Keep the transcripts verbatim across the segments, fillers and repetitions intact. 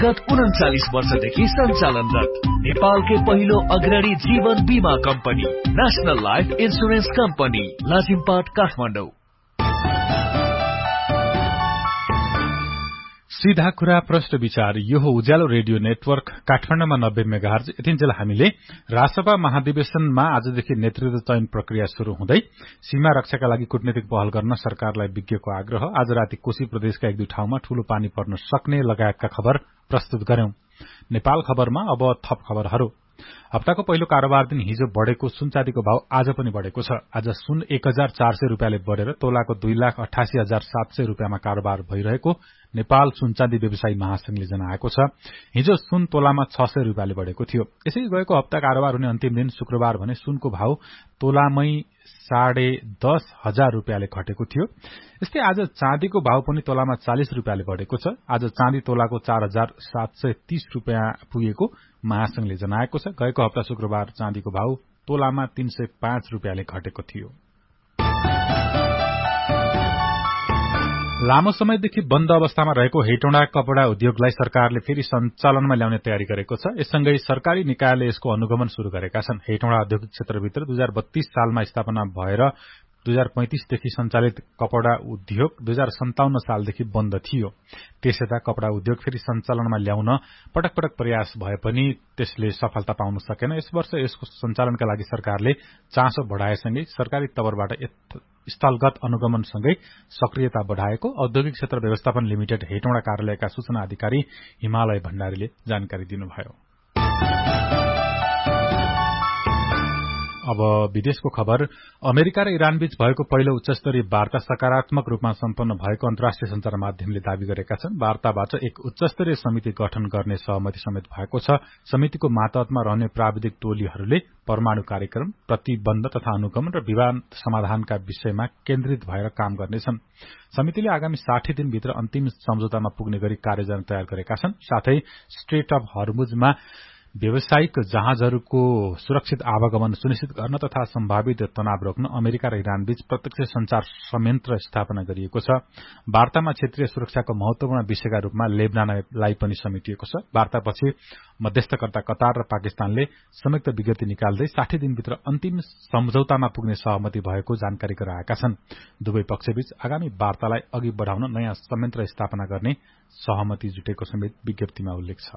गत उन्चालीस वर्षदेखि सञ्चालनरत नेपालकै पहिलो अग्रणी जीवन बीमा company national life insurance company Lazimpat Kathmandu. सीधा कुरा प्रश्न विचार यो हो उज्यालो रेडियो नेटवर्क काठमाडौँमा नब्बे मेगाहर्ज। यतिन्जेल हामीले राष्ट्रसभा महाधिवेशनमा आजदेखि नेतृत्व चयन प्रक्रिया शुरू हुँदै सीमा रक्षाका लागि कूटनीतिक पहल गर्न सरकारलाई विज्ञको आग्रह, आज राति कोशी प्रदेशका एक दुई ठाउँमा ठूलो पानी पर्न सक्ने लगायतका खबर प्रस्तुत गर्यौं। नेपाल खबरमा अब थप खबरहरू। हप्ताको पहिलो कारोबार दिन हिजो बढ़ेको सुनचाँदीको भाव आज पनि बढ़ेको छ। आज सुन एक हजार चार सय रूपियाँले बढ़ेर तोलाको दुई लाख अठासी हजार सात सय रूपियाँमा कारोबार भइरहेको नेपाल सुनचाँदी व्यवसायी महासंघले जनाएको छ। हिजो सुन तोलामा छ सय रूपियाँले बढ़ेको थियो। यसै गएको हप्ता कारोबार हुने अन्तिम दिन शुक्रबार भने सुनको भाव तोलामै साढे दस हजार रूपियाँले घटेको थियो। यस्तै आज चाँदीको भाव पनि तोलामा चालिस रूपियाँले बढ़ेको छ। आज चाँदी तोलाको चार हजार सात सय तीस रूपियाँ पुगेको महासंघले जनाएको छ। गएको हप्ता शुक्रबार चाँदीको भाव तोलामा तीन सय पाँच रूपियाँले घटेको थियो। लामो समयदेखि बन्द अवस्थामा रहेको हेटौँडा कपड़ा उद्योगलाई सरकारले फेरि सञ्चालनमा ल्याउने तयारी गरेको छ। यससँगै सरकारी निकायले यसको अनुगमन शुरू गरेका छन्। हेटौँडा औद्योगिक क्षेत्रभित्र दुई हजार बत्तीस सालमा स्थापना भएर दुई हजार पैंतिसदेखि सञ्चालित कपड़ा उद्योग दुई हजार सन्ताउन्न सालदेखि बन्द थियो। त्यसयता कपड़ा उद्योग फेरि सञ्चालनमा ल्याउन पटक पटक प्रयास भए पनि त्यसले सफलता पाउन सकेन। यस वर्ष यसको सञ्चालनका लागि सरकारले चासो बढ़ाएसँगै सरकारी तवरबाट स्थलगत अनुगमनसँगै सक्रियता बढ़ाएको औद्योगिक क्षेत्र व्यवस्थापन लिमिटेड हेटौँडा कार्यालयका सूचना अधिकारी हिमालय भण्डारीले जानकारी दिनुभयो। अब विदेशको खबर। अमेरिका र इरानबीच भएको पहिलो उच्चस्तरीय वार्ता सकारात्मक रूपमा सम्पन्न भएको अन्तर्राष्ट्रिय संचार माध्यमले दावी गरेका छन्। वार्ताबाट एक उच्चस्तरीय समिति गठन गर्ने सहमति समेत भएको छ। समितिको मातहतमा रहने प्राविधिक टोलीहरूले परमाणु कार्यक्रम, प्रतिबन्ध तथा अनुगमन र विवाद समाधानका विषयमा केन्द्रित भएर काम गर्नेछन्। समितिले आगामी साठी दिनभित्र अन्तिम सम्झौतामा पुग्ने गरी कार्ययोजना तयार गरेका छन्। साथै स्ट्रेट अफ हर्मुजमा व्यावसायिक जहाजहरूको सुरक्षित आवागमन सुनिश्चित गर्न तथा सम्भावित तनाव रोक्न अमेरिका र इरानबीच प्रत्यक्ष संचार संयन्त्र स्थापना गरिएको छ। वार्तामा क्षेत्रीय सुरक्षाको महत्वपूर्ण विषयका रूपमा लेबनानलाई पनि समेटिएको छ। वार्तापछि मध्यस्थकर्ता कतार र पाकिस्तानले संयुक्त विज्ञप्ति निकाल्दै साठी दिनभित्र अन्तिम सम्झौतामा पुग्ने सहमति भएको जानकारी गराएका छन्। दुवै पक्षबीच आगामी वार्तालाई अघि बढ़ाउन नयाँ संयन्त्र स्थापना गर्ने सहमति जुटेको समेत विज्ञप्तिमा उल्लेख छ।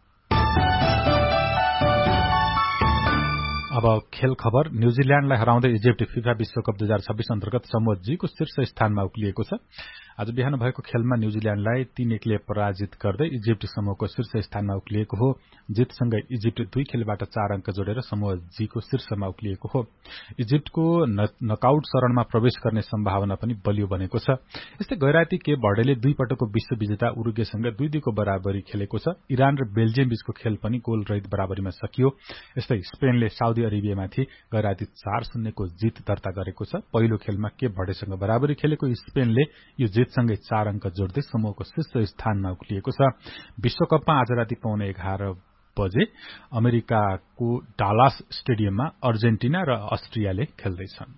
अब खेल खबर। न्यूजील्याण्डलाई हराउँदै इजिप्ट फिफा विश्वकप दुई हजार छब्बीस अन्तर्गत समूह जी को शीर्ष स्थानमा उक्लिएको छ। आज बिहान भएको खेलमा न्यूजील्याण्डलाई तीन एकले पराजित गर्दै इजिप्ट समूहको शीर्ष स्थानमा उक्लिएको हो। जितसँगै इजिप्ट दुई खेलबाट चार अंक जोडेर समूह जी को शीर्षमा उक्लिएको हो। इजिप्टको नकआउट चरणमा प्रवेश गर्ने सम्भावना पनि बलियो बनेको छ। यस्तै गैराती के बर्डेले दुई पटकको विश्व विजेता उरुग्वेसँग दुई दुईको बराबरी खेलेको छ। इरान र बेल्जियम बीचको खेल पनि गोल रहित बराबरीमा सकियो। यस्तै स्पेनले साउदी अरेबियामाथि गैराती चार शून्यको जित दर्ता गरेको छ। पहिलो खेलमा के बर्डेसँग बराबरी खेलेको स्पेनले यो जितसँगै चार अंक जोड्दै समूहको शीर्ष स्थानमा उक्लिएको छ। विश्वकपमा आज राति पौने एघार बजे अमेरिकाको डालास स्टेडियममा अर्जेन्टिना र अस्ट्रियाले खेल्दैछन्।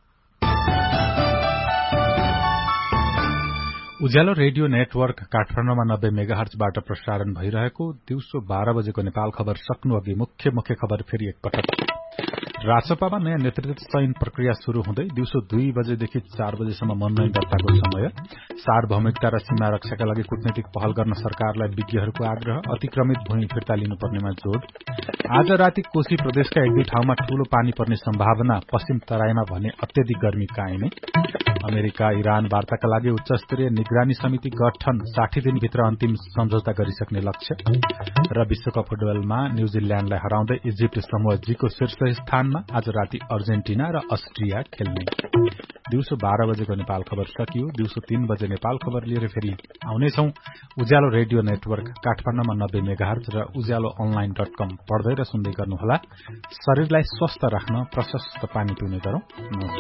उज्यालो रेडियो नेटवर्क काठमाडौँमा नब्बे मेगाहर्जबाट प्रसारण भइरहेको दिउँसो बाह्र बजेको नेपाल खबर सक्नु अघि मुख्य मुख्य खबर फेरि एकपटक। राजसभामा नयाँ नेतृत्व चयन प्रक्रिया शुरू हुँदै दिउँसो दुई बजेदेखि चार बजेसम्म मनोनयन दर्ताको समय। सार्वभौमिकता र सीमा रक्षाका लागि कूटनीतिक पहल गर्न सरकारलाई विज्ञहरूको आग्रह, अतिक्रमित भूमि फिर्ता लिनुपर्नेमा जोड़। आज राति कोशी प्रदेशका एक दुई ठाउँमा ठूलो पानी पर्ने सम्भावना, पश्चिम तराईमा भने अत्यधिक गर्मी कायमै। अमेरिका इरान वार्ताका लागि उच्चस्तरीय निगरानी समिति गठन, साठी दिनभित्र अन्तिम सम्झौता गरिसक्ने लक्ष्य। र विश्वकप फुटबलमा न्यूजील्याण्डलाई हराउँदै इजिप्ट समूह जी को शीर्ष स्थानमा, आज राति अर्जेन्टिना र अस्ट्रिया खेल्ने। दिउँसो बाह्र बजेको नेपाल खबर सकियो। दिउँसो तीन बजे नेपाल खबर लिएर फेरि आउनेछौं। उज्यालो रेडियो नेटवर्क काठमाडौँमा नब्बे मेगाहर्ज र उज्यालो अनलाइन डट कम पढ्दै र सुन्दै गर्नुहोला। शरीरलाई स्वस्थ राख्न प्रशस्त पानी पिउने गरौं।